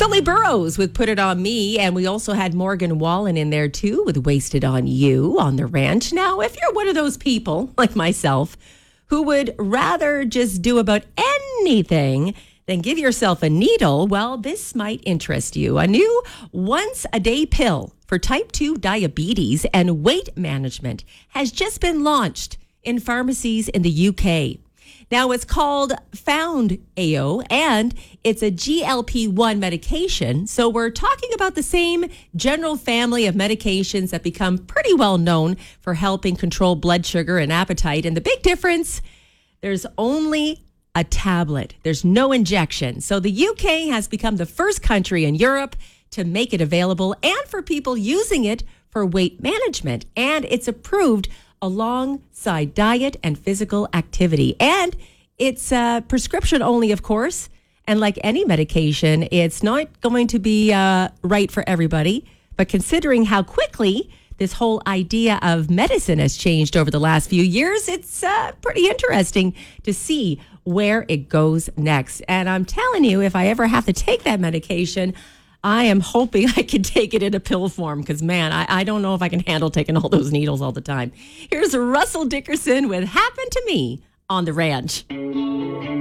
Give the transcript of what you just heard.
Sully Burrows with Put It On Me. And we also had Morgan Wallen in there too with Wasted on You on the ranch. Now, if you're one of those people like myself who would rather just do about anything than give yourself a needle, well, this might interest you. A new once-a-day pill for type 2 diabetes and weight management has just been launched in pharmacies in the UK. Now, it's called Found AO, and it's a GLP-1 medication. So we're talking about the same general family of medications that become pretty well known for helping control blood sugar and appetite. And the big difference, there's only a tablet. There's no injection. So the UK has become the first country in Europe to make it available and for people using it for weight management. And it's approved alongside diet and physical activity. And it's prescription only, of course. And like any medication, it's not going to be right for everybody. But considering how quickly this whole idea of medicine has changed over the last few years, it's pretty interesting to see where it goes next. And I'm telling you, if I ever have to take that medication, I am hoping I can take it in a pill form because, man, I don't know if I can handle taking all those needles all the time. Here's Russell Dickerson with Happened to Me on the Ranch.